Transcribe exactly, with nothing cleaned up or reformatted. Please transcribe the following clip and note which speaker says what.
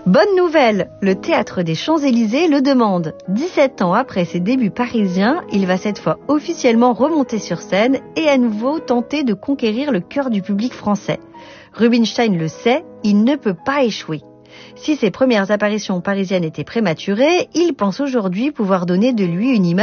Speaker 1: Bonne nouvelle, le Théâtre des Champs-Élysées le demande. dix-sept ans après ses débuts parisiens, il va cette fois officiellement remonter sur scène et à nouveau tenter de conquérir le cœur du public français. Rubinstein le sait, il ne peut pas échouer. Si ses premières apparitions parisiennes étaient prématurées, il pense aujourd'hui pouvoir donner de lui une image